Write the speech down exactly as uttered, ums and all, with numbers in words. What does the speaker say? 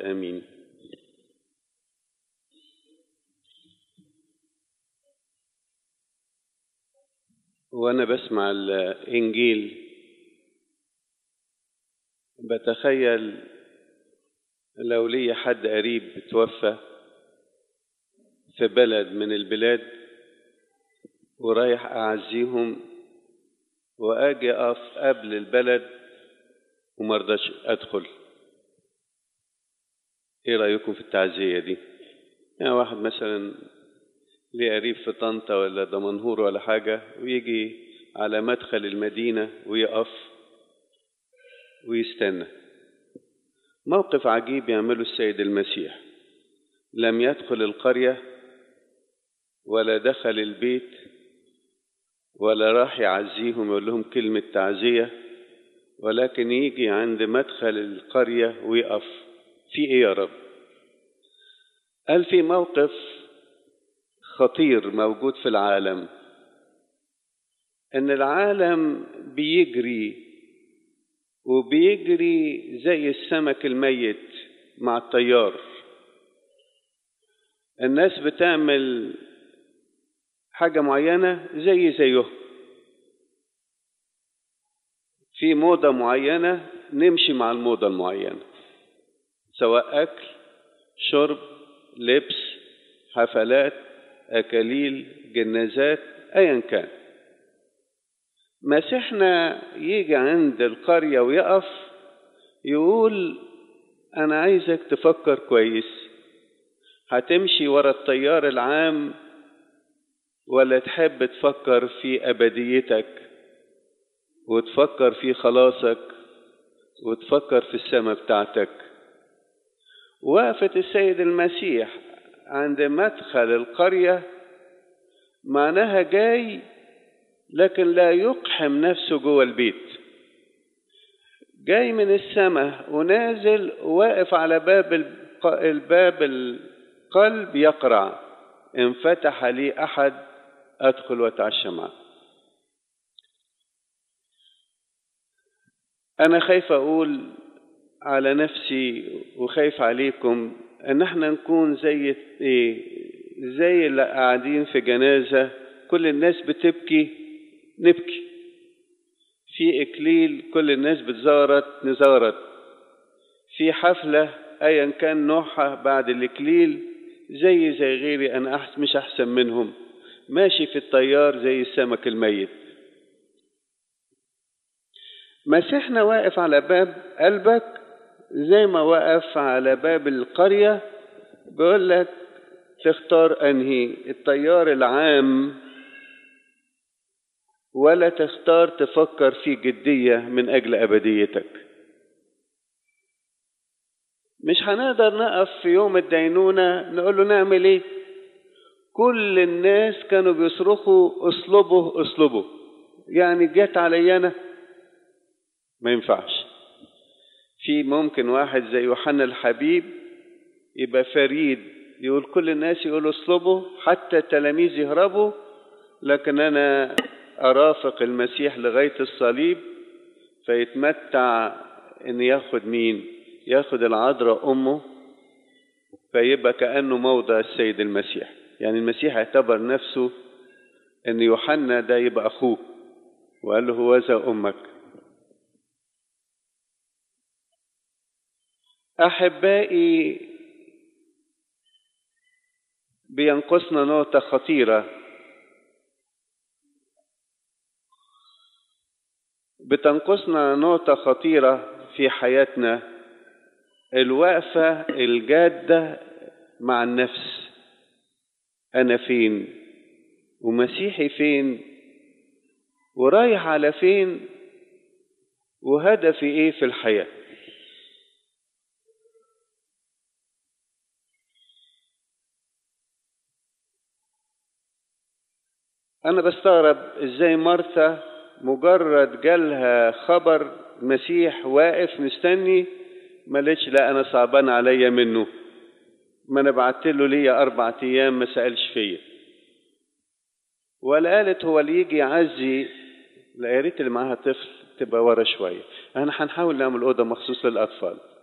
آمين. وأنا بسمع الإنجيل بتخيل لو لي حد قريب توفى في بلد من البلاد ورايح أعزيهم وأجي أقف قبل البلد ومرضاش أدخل. إيه رأيكم في التعزية دي؟ يعني واحد مثلا ليه قريب في طنطا ولا دمنهور ولا حاجة ويجي على مدخل المدينة ويقف ويستنى. موقف عجيب يعمله السيد المسيح، لم يدخل القرية ولا دخل البيت ولا راح يعزيهم يقول لهم كلمة تعزية، ولكن يجي عند مدخل القرية ويقف. في إيه يا رب؟ قال في موقف خطير موجود في العالم، إن العالم بيجري وبيجري زي السمك الميت مع الطيار. الناس بتعمل حاجة معينة زي زيه، في موضة معينة نمشي مع الموضة المعينة، سواء أكل شرب لبس حفلات أكاليل جنازات أيا كان. مسيحنا يجي عند القرية ويقف يقول أنا عايزك تفكر كويس، هتمشي ورا التيار العام ولا تحب تفكر في أبديتك وتفكر في خلاصك وتفكر في السماء بتاعتك؟ وقفت السيد المسيح عند مدخل القرية، معناها جاي لكن لا يقحم نفسه جوه البيت، جاي من السماء ونازل واقف على باب الباب القلب يقرع، إن فتح لي أحد أدخل وأتعشى معه. أنا خايف أقول على نفسي وخايف عليكم ان احنا نكون زي ايه، زي اللي قاعدين في جنازة كل الناس بتبكي نبكي، في اكليل كل الناس بتزارت نزارت، في حفلة ايا كان نوعها بعد الاكليل زي زي غيري، انا أحس مش احسن منهم، ماشي في الطيار زي السمك الميت. مسيحنا واقف على باب قلبك زي ما وقف على باب القرية، بيقول لك تختار أنهي، التيار العام ولا تختار تفكر في جدية من أجل أبديتك؟ مش هنقدر نقف في يوم الدينونة نقول له نعمل إيه؟ كل الناس كانوا بيصرخوا اصلبه اصلبه، يعني جت علي أنا ما ينفعش. في ممكن واحد زي يوحنا الحبيب يبقى فريد يقول كل الناس يقولوا اصلبوا حتى التلاميذ يهربوا، لكن أنا أرافق المسيح لغاية الصليب فيتمتع إن ياخد مين؟ ياخد العذراء أمه، فيبقى كأنه موضع السيد المسيح. يعني المسيح اعتبر نفسه إن يوحنا ده يبقى أخوه وقال له هوذا أمك. أحبائي بينقصنا نقطة خطيرة، بتنقصنا نقطة خطيرة في حياتنا، الوقفة الجادة مع النفس. أنا فين ومسيحي فين ورايح على فين وهدفي إيه في الحياة؟ أنا بستغرب إزاي مرثا مجرد جالها خبر مسيح واقف مستني ما لقيتش، لا أنا صعبان عليا منه، ما أنا بعت له ليا أربع أيام ما سألش فيا، ولا قالت هو اللي يجي يعزي. لا، يا ريت اللي معاها طفل تبقى ورا شوية، أنا هنحاول نعمل أوضة مخصوص للأطفال.